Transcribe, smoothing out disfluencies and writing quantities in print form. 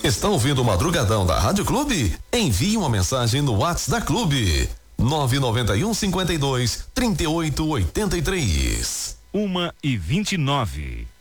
Está ouvindo o Madrugadão da Rádio Clube? Envie uma mensagem no WhatsApp da Clube. 991 52 38 83. 1h29.